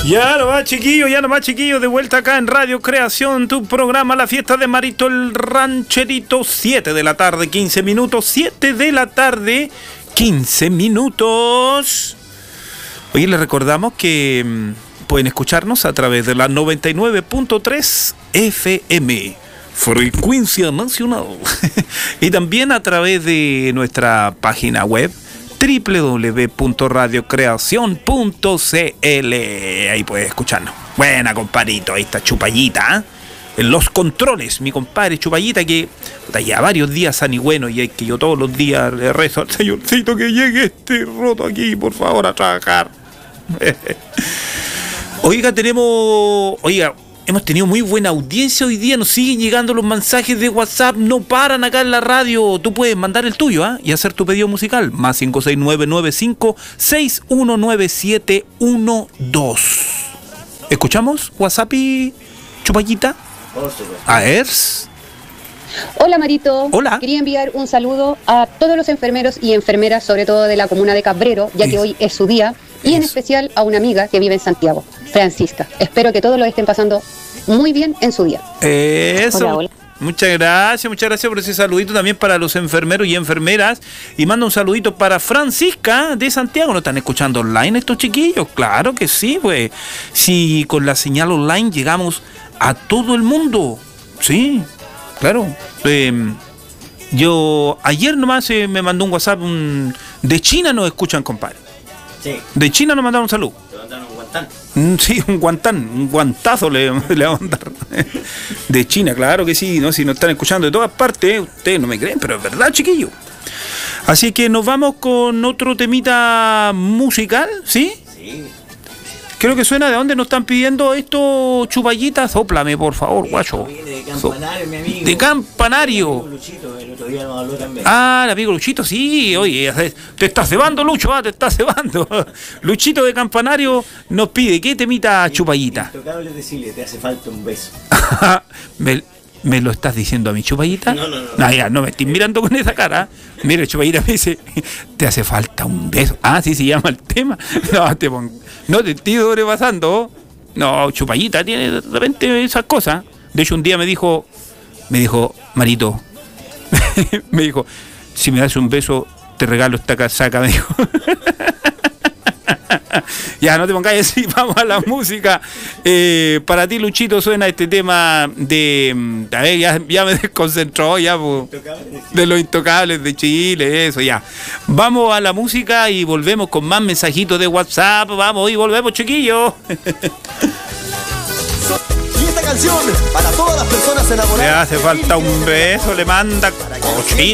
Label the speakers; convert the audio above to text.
Speaker 1: Ya nomás chiquillo, de vuelta acá en Radio Creación, tu programa La Fiesta de Marito el Rancherito, 7 de la tarde, 15 minutos, 7 de la tarde, 15 minutos. Hoy les recordamos que pueden escucharnos a través de la 99.3 FM, frecuencia nacional, y también a través de nuestra página web www.radiocreacion.cl. Ahí puedes escucharnos. Buena, compadrito, ahí está Chupallita, ¿eh? En los controles, mi compadre Chupallita, que ya varios días sanigüeno, y es que yo todos los días le rezo al señorcito que llegue este roto aquí, por favor, a trabajar. Hemos tenido muy buena audiencia hoy día, nos siguen llegando los mensajes de WhatsApp, no paran acá en la radio. Tú puedes mandar el tuyo, ¿eh? Y hacer tu pedido musical, más 56995619712. ¿Escuchamos WhatsApp y Chupallita? A ver.
Speaker 2: Hola Marito.
Speaker 1: Hola.
Speaker 2: Quería enviar un saludo a todos los enfermeros y enfermeras, sobre todo de la comuna de Cabrero, ya que hoy es su día, y en especial a una amiga que vive en Santiago, Francisca. Espero que todos lo estén pasando muy bien en su día.
Speaker 1: Eso.
Speaker 2: Hola, hola.
Speaker 1: Muchas gracias por ese saludito también para los enfermeros y enfermeras. Y mando un saludito para Francisca de Santiago. ¿No están escuchando online estos chiquillos? Claro que sí, pues. Si con la señal online llegamos a todo el mundo. Sí, claro. Yo ayer nomás me mandó un WhatsApp de China, nos escuchan, compadre.
Speaker 3: Sí.
Speaker 1: De China nos mandaron un saludo.
Speaker 3: Te mandaron un guantán.
Speaker 1: Sí, un guantazo le vamos a mandar. De China, claro que sí, ¿no? Si nos están escuchando de todas partes, ustedes no me creen, pero es verdad, chiquillo. Así que nos vamos con otro temita musical, ¿sí?
Speaker 3: Sí.
Speaker 1: Creo que suena de dónde nos están pidiendo esto, Chupallita. Sóplame, por favor, guacho.
Speaker 3: Viene de Campanario, mi amigo.
Speaker 1: De Campanario.
Speaker 3: Luchito, el otro día nos habló también.
Speaker 1: Ah, el amigo Luchito, sí, oye, te estás cebando, Lucho, te estás cebando. Luchito de Campanario nos pide, ¿qué temita, Chupallita?
Speaker 3: Intocable decirle, te hace falta un beso.
Speaker 1: ¿Me lo estás diciendo a mi Chupallita?
Speaker 3: No.
Speaker 1: Ya, no me estoy mirando con esa cara. Mira, Chupallita me dice, te hace falta un beso. Ah, sí se llama el tema. No te estoy sobrepasando. No, Chupallita tiene de repente esas cosas. De hecho, un día me dijo, Marito, me dijo, si me das un beso, te regalo esta casaca, me dijo. Ya, no te pongáis así, vamos a la música. Para ti, Luchito, suena este tema de... A ver, ya me desconcentró ya, de los intocables de Chile, eso, ya. Vamos a la música y volvemos con más mensajitos de WhatsApp. Vamos y volvemos, chiquillos.
Speaker 4: Y esta canción, para todas las personas enamoradas.
Speaker 1: Le hace falta un beso, le manda cochino.